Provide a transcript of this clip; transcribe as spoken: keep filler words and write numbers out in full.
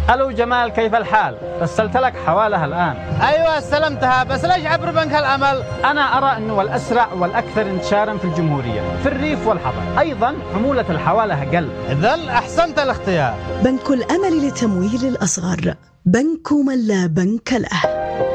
ألو جمال، كيف الحال؟ رسلت لك حوالها الآن. أيوة استلمتها، بس ليش عبر بنك الأمل؟ أنا أرى أنه الأسرع والأكثر انتشارا في الجمهورية، في الريف والحضر. أيضا حمولة الحوالة أقل. إذن أحسنت الاختيار. بنك الأمل لتمويل الأصغر، بنك من لا بنك له.